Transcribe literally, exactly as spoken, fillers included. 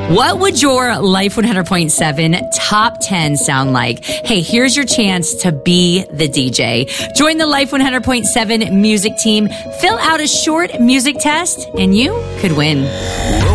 What would your Life one hundred point seven top ten sound like? Hey, here's your chance to be the D J. Join the Life one hundred point seven music team, fill out a short music test, and you could win.